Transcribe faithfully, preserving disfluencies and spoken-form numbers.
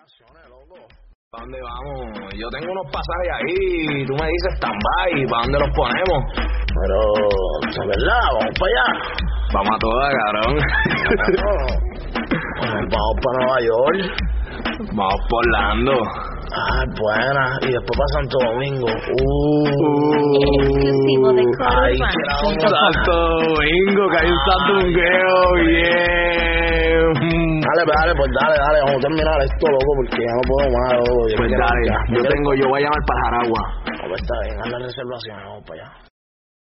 ¿Para dónde vamos? Yo tengo unos pasajes ahí, tú me dices stand-by, ¿para dónde los ponemos? Pero, ¿es verdad? ¿Vamos para allá? Vamos a todas, cabrón. Bueno, vamos para Nueva York. Vamos por Orlando. Ah, buena. Y después para Santo Domingo. Uh, Exclusivo de Ay, Coro Urbano. Santo Domingo, que hay un santo domingueo, bien. Dale, pues, dale, pues dale, dale. Vamos a terminar esto, loco, porque ya no puedo más, loco. Yo Pues quiero- dale, ya, yo quiero- tengo, yo voy a llamar para Jaragua. Pues está bien, haz la reservación, vamos para allá.